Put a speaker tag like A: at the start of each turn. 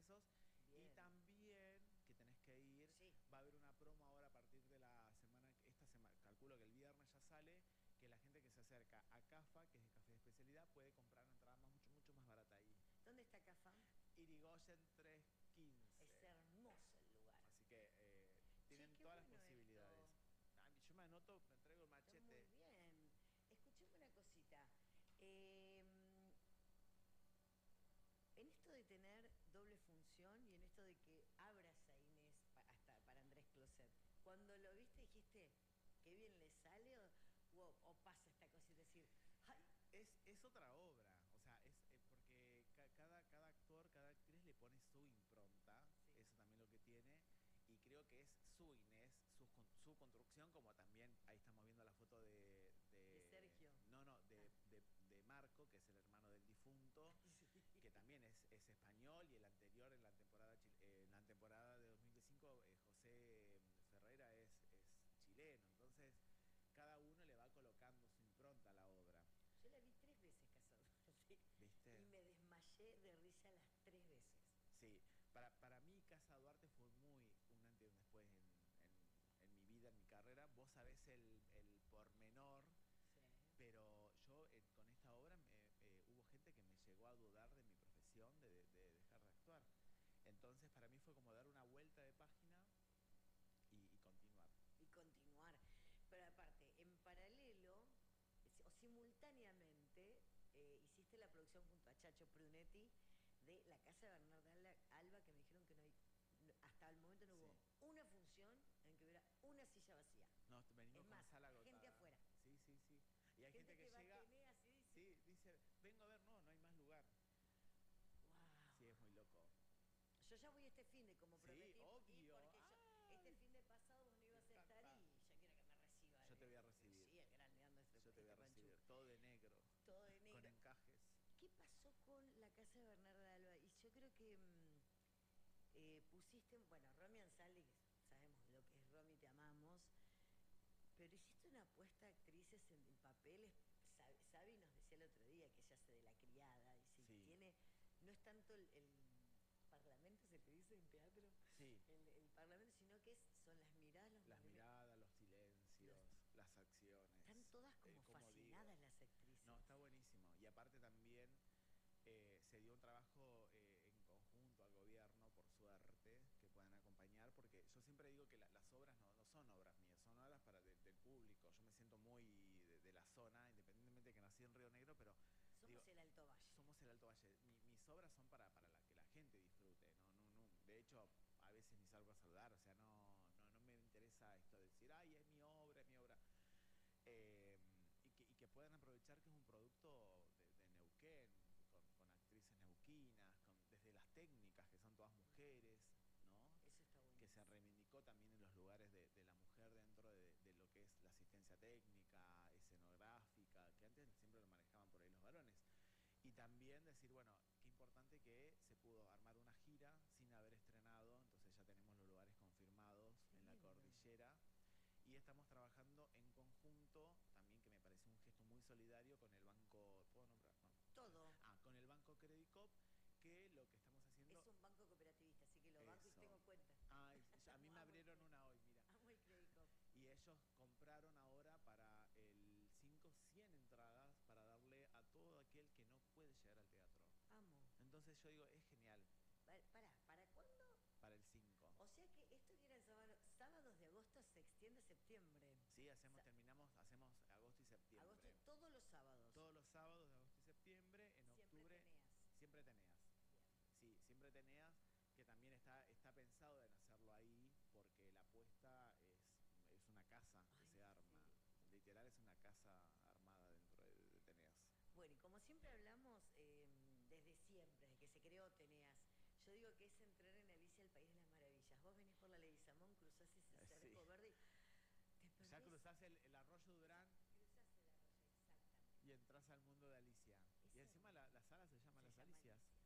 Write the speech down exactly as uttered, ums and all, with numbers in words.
A: pesos.
B: Bien.
A: Y también, que tenés que ir,
B: sí.
A: va a haber una promo ahora a partir de la semana, esta semana, calculo que el viernes ya sale, que la gente que se acerca a CAFA, que es el café de especialidad, puede comprar una entrada más, mucho, mucho más barata ahí.
B: ¿Dónde está CAFA?
A: Irigoyen trescientos quince.
B: Es hermoso el lugar.
A: Así que eh, tienen
B: Che,
A: todas
B: bueno
A: las posibilidades. Ah, yo me anoto, me traigo el machete.
B: Está muy bien. Escuchame una cosita. Eh, en esto de tener doble función y en esto de que abras a Inés pa, hasta para Andrés Closet, cuando lo viste dijiste, qué bien le sale, o, o, o pasa esta cosa y decir, ¡ay!
A: Es, es otra obra, o sea, es eh, porque ca cada, cada actor, cada actriz le pone su impronta, sí. Eso también lo que tiene, y creo que es su Inés, su, su construcción, como también, ahí estamos viendo la foto de... De,
B: de Sergio.
A: No, no, de,
B: ah.
A: de, de Marco, que es el hermano del difunto, sí. Que también es, es español, y el anterior, en la temporada, eh, en la temporada de dos mil cinco, eh, José Ferreira es, es chileno, entonces cada uno le va colocando su impronta a la obra.
B: Yo la vi tres veces, Casa Duarte.
A: ¿Viste?
B: Y me desmayé de risa las tres veces.
A: Sí, para, para mí Casa Duarte fue muy un antes y un después en, en, en mi vida, en mi carrera. Vos sabés el, el pormenor, sí. Pero yo eh, con esta obra me, eh, hubo gente que me llegó a dudar de mi profesión, de, de, de dejar de actuar. Entonces para mí fue como dar una vuelta de página y, y continuar.
B: Y continuar. Pero aparte, en paralelo o simultáneamente eh, hiciste la producción junto a Chacho Prunetti de La Casa de Bernarda Alba, que me dijeron que no hay, hasta el momento no hubo sí. una función en que hubiera una silla vacía.
A: No, venimos
B: es
A: con
B: más,
A: sala agotada.
B: gente afuera.
A: Sí, sí, sí. Y hay
B: gente,
A: gente que,
B: que
A: llega...
B: Batenea, así dice.
A: Sí, dice, vengo a ver, no, no hay más lugar.
B: Wow.
A: Sí, es muy loco.
B: Yo ya voy este fin de como
A: sí,
B: prometí.
A: Obvio.
B: Y porque yo, este fin de pasado vos no ibas a estar y yo quiero que me reciba.
A: Yo te voy a recibir.
B: Sí, el gran Leandro este,
A: Yo te voy a
B: este
A: recibir.
B: Panchuc.
A: Todo de negro.
B: Todo de negro.
A: Con encajes.
B: ¿Qué pasó con La Casa de Bernarda Alba? Y yo creo que mmm, eh, pusiste, bueno, Romy Ansaldi, sabemos lo que es Romy, te amamos, pero hiciste una apuesta a actrices en, en papeles. Sabi nos decía el otro día que ella hace de la criada y si sí. tiene, no es tanto el, el parlamento, se le dice en teatro,
A: sí.
B: el, el parlamento, sino que es, son las miradas, los
A: las miradas, los silencios, los, las acciones.
B: Están todas como, eh, como fascinadas digo. Las actrices.
A: No, está buenísimo. Y aparte también eh, se dio un trabajo eh, en conjunto al gobierno, por suerte, que puedan acompañar, porque yo siempre digo que la, las obras no, no son obras mías, son obras para de, del público. Yo me siento muy de, de la zona, independientemente de que nací en Río Negro, pero...
B: Somos digo, el Alto Valle.
A: Somos el Alto Valle. Mi, mis obras son para, para la, que la gente disfrute, ¿no? No, no, de hecho, a veces ni salgo a saludar, o sea, no, no, no me interesa esto de decir, ay, es mi obra, es mi obra. Eh, y, que, y que puedan aprovechar que es un producto de, de Neuquén, con, con actrices neuquinas, con, desde las técnicas, que son todas mujeres, ¿no?
B: Eso está bueno.
A: Que se reivindicó también en los lugares de, de la mujer dentro de, de lo que es la asistencia técnica, escenográfica, que antes siempre lo manejaban por ahí los varones. Y también decir, bueno, qué importante que se pudo armar una gira sin haber estrenado, entonces ya tenemos los lugares confirmados qué en lindo. La cordillera. Y estamos trabajando en conjunto, también que me parece un gesto muy solidario, con el banco, ¿puedo nombrar? No.
B: Todo.
A: Ah, con el banco Credit Cop, que lo que estamos haciendo...
B: Es un banco cooperativista, así que lo banco y tengo cuenta.
A: Ah, a mí me abrieron una hoy, mira.
B: Amo el Credit Cop.
A: Y ellos compraron ahora para el cinco, cien entradas para darle a todo aquel que no puede llegar al teatro.
B: Amo.
A: Entonces yo digo, es genial.
B: Para, ¿para cuándo?
A: Para el cinco.
B: O sea que esto que era el sábado, sábados de agosto se extiende a septiembre.
A: Sí, hacemos, Sa terminamos, hacemos agosto y septiembre.
B: Agosto y todos los sábados.
A: Todos los sábados de agosto y septiembre, en
B: siempre
A: octubre.
B: Teneas.
A: Siempre Teneas. Sí, siempre Teneas, que también está, está pensado en hacerlo ahí, porque la apuesta es, es una casa que Ay, se arma. Sí. Literal es una casa armada dentro de, de Teneas.
B: Bueno, y como siempre hablamos, eh, desde siempre, desde que se creó Teneas, yo digo que es entrar en Alicia, el País de las Maravillas. Vos venís por la Leguizamón, cruzás ese cerco sí. verde y te
A: ya cruzás el, el arroyo Durán.
B: Cruzás el arroyo, exactamente.
A: Y entras al mundo de Alicia. Es y encima la, la sala se llama se Las
B: llama
A: Alicias.
B: Alicia.